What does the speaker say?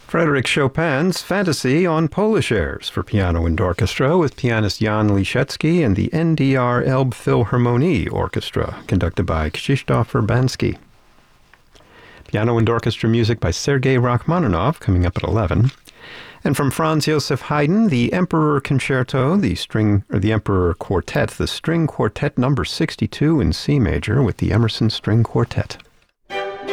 Frédéric Chopin's Fantasy on Polish airs for piano and orchestra with pianist Jan Liszewski and the NDR Elbphilharmonie Orchestra, conducted by Krzysztof Urbanski. Piano and orchestra music by Sergei Rachmaninoff, coming up at 11. And from Franz Joseph Haydn, the Emperor Concerto, the Emperor Quartet, the String Quartet number 62 in C major with the Emerson String Quartet.